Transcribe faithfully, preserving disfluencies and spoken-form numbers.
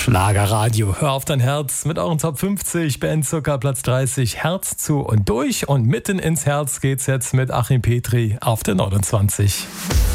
Schlagerradio, hör auf dein Herz mit euren Top fünfzig, Ben Zucker Platz dreißig, Herz zu und durch und mitten ins Herz geht's jetzt mit Achim Petri auf der neunundzwanzig.